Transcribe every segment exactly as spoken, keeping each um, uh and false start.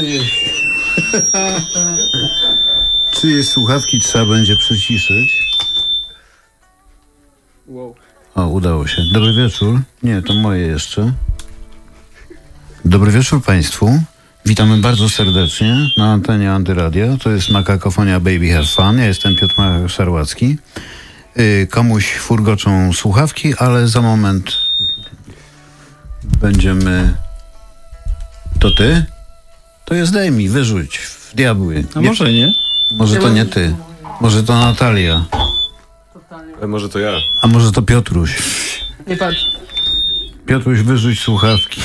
Czyjeś... Czyjeś słuchawki trzeba będzie przyciszyć. Wow. O, udało się. Dobry wieczór. Nie, to moje jeszcze. Dobry wieczór Państwu. Witamy bardzo serdecznie na antenie Antyradia. To jest Makakofonia Baby Have Fun. Ja jestem Piotr Szarłacki. Yy, komuś furgoczą słuchawki, ale za moment będziemy... To ty? To jest daj mi, wyrzuć w diabły. A nie, może nie? Może to nie ty. Może to Natalia. A może to ja. A może to Piotruś. Nie patrz. Piotruś, wyrzuć słuchawki.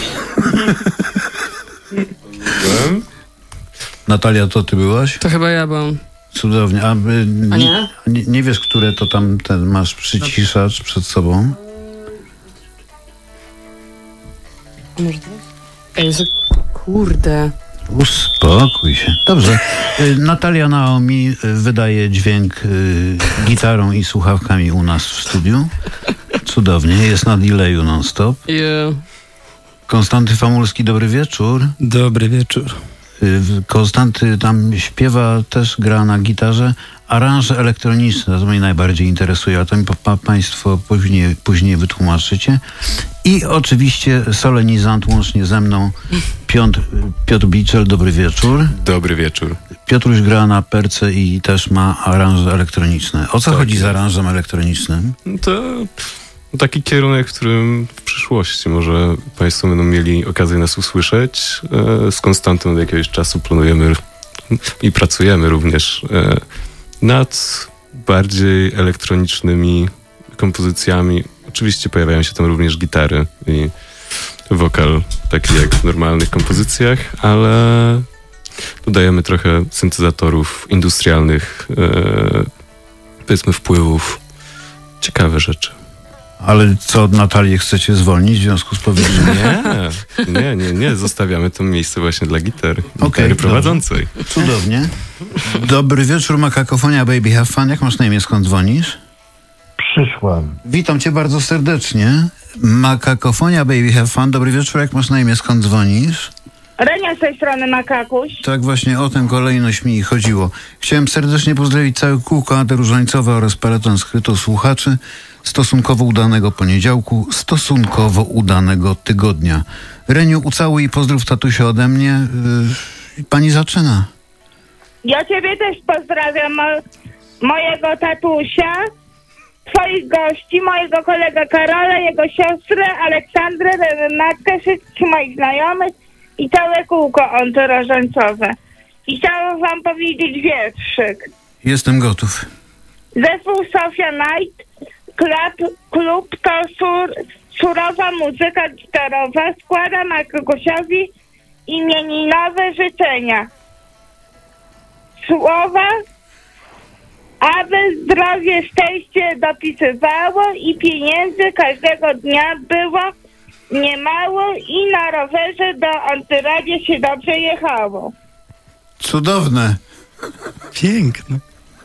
Natalia, to ty byłaś? To chyba ja byłam. Cudownie. A, by, A nie? nie? Nie wiesz, które to tam ten masz przyciszacz przed sobą? Może to? Ej, za... kurde. Uspokój się. Dobrze. Y, Natalia Naomi y, wydaje dźwięk y, gitarą i słuchawkami u nas w studiu. Cudownie. Jest na delayu non-stop. Yeah. Konstanty Famulski, dobry wieczór. Dobry wieczór. Y, Konstanty tam śpiewa, też gra na gitarze. Aranże elektroniczne, to mnie najbardziej interesuje, a to mi pa, Państwo później, później wytłumaczycie. I oczywiście solenizant łącznie ze mną, Piotr, Piotr Biczel, dobry wieczór. Dobry wieczór. Piotruś gra na perce i też ma aranże elektroniczne. O co tak chodzi jest. z aranżem elektronicznym? To taki kierunek, w którym w przyszłości może Państwo będą mieli okazję nas usłyszeć. Z Konstantą od jakiegoś czasu planujemy i pracujemy również nad bardziej elektronicznymi kompozycjami. Oczywiście pojawiają się tam również gitary i wokal, taki jak w normalnych kompozycjach, ale dodajemy trochę syntezatorów industrialnych, e, powiedzmy wpływów. Ciekawe rzeczy. Ale co, od Natalii chcecie zwolnić w związku z powyższym? Nie, nie, nie, nie. Zostawiamy to miejsce właśnie dla gitar, gitary Okay, prowadzącej. dobrze. Cudownie. Dobry wieczór, Makakofonia Baby Have Fun. Jak masz na imię, skąd dzwonisz? Przyszłam. Witam cię bardzo serdecznie. Makakofonia Baby Have Fun. Dobry wieczór, jak masz na imię, skąd dzwonisz? Renia z tej strony, Makakuś. Tak właśnie o tę kolejność mi chodziło. Chciałem serdecznie pozdrowić całe kółko antyróżańcowe oraz peleton skryto słuchaczy. Stosunkowo udanego poniedziałku, stosunkowo udanego tygodnia. Reniu, ucałuj i pozdrów tatusia ode mnie. Yy, pani zaczyna. Ja ciebie też pozdrawiam, mo- mojego tatusia, twoich gości, mojego kolegę Karola, jego siostrę, Aleksandrę, Renatkę, wszystkich moich znajomych i całe kółko antyróżańcowe. I chciałam wam powiedzieć wierszyk. Jestem gotów. Zespół Sofia Night, klub, klub to sur, surowa muzyka gitarowa. Składam Makakusiowi imieninowe życzenia. Słowa, aby zdrowie, szczęście dopisywało i pieniędzy każdego dnia było niemało i na rowerze do Antyradia się dobrze jechało. Cudowne. Piękne.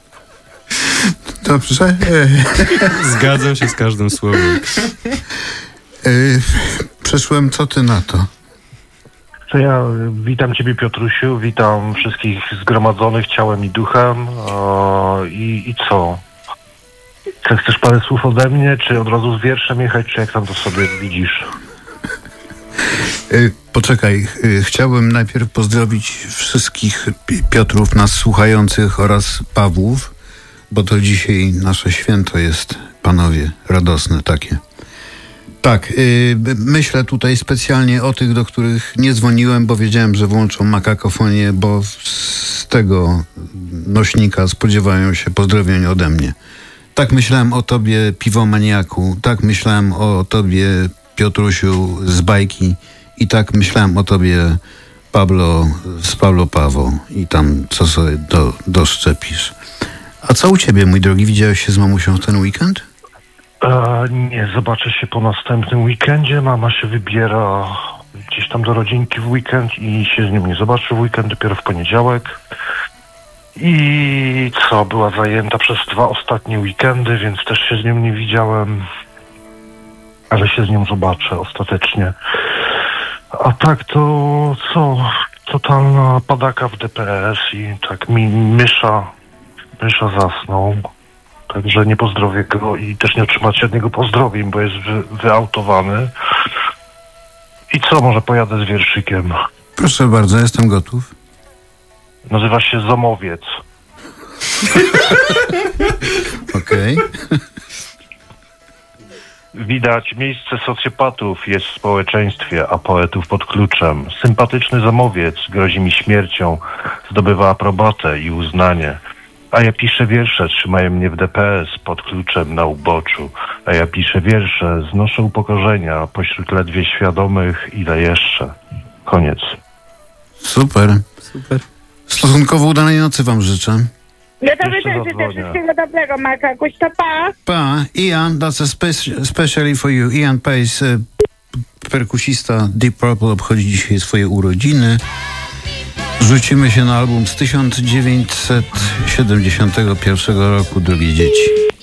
Dobrze. Zgadzam się z każdym słowem. Yy, przyszłem, co ty na to? To ja witam Ciebie, Piotrusiu, witam wszystkich zgromadzonych ciałem i duchem. O, i, I co? Czy chcesz parę słów ode mnie, czy od razu z wierszem jechać, czy jak tam to sobie widzisz? Yy, poczekaj, yy, chciałbym najpierw pozdrowić wszystkich Pi- Piotrów nas słuchających oraz Pawłów, bo to dzisiaj nasze święto jest, panowie, radosne takie. Tak, yy, myślę tutaj specjalnie o tych, do których nie dzwoniłem, bo wiedziałem, że włączą Makakofonię, bo z tego nośnika spodziewają się pozdrowień ode mnie. Tak myślałem o tobie, piwomaniaku, tak myślałem o tobie, Piotrusiu z bajki i tak myślałem o tobie, Pablo z Pablo Pawo i tam co sobie do, doszczepisz. A co u ciebie, mój drogi? Widziałeś się z mamusią w ten weekend? E, nie, zobaczę się po następnym weekendzie. Mama się wybiera gdzieś tam do rodzinki w weekend i się z nią nie zobaczy w weekend, dopiero w poniedziałek. I co, była zajęta przez dwa ostatnie weekendy, więc też się z nią nie widziałem, ale się z nią zobaczę ostatecznie. A tak to co? totalna padaka w D P S i tak mi mysza, mysza zasnął. Także nie pozdrowię go i też nie otrzymacie od niego pozdrowień, bo jest wy, wyautowany. I co, może pojadę z wierszykiem? Proszę bardzo, jestem gotów. Nazywa się Zomowiec. Okej. Okay. Widać, miejsce socjopatów jest w społeczeństwie, a poetów pod kluczem. Sympatyczny Zomowiec grozi mi śmiercią, zdobywa aprobatę i uznanie. A ja piszę wiersze, trzymają mnie w D P S pod kluczem na uboczu. A ja piszę wiersze, znoszę upokorzenia pośród ledwie świadomych, ile jeszcze. Koniec. Super. Super. Stosunkowo udanej nocy wam życzę. No to wy Jeszcze też życzę zadzwonię. wszystkiego dobrego, Makakuś, to pa. Pa, Ian, that's a speci- especially for you. Ian Pace, e, perkusista Deep Purple, obchodzi dzisiaj swoje urodziny. Rzucimy się na album z tysiąc dziewięćset siedemdziesiątego pierwszego roku, Drogie dzieci.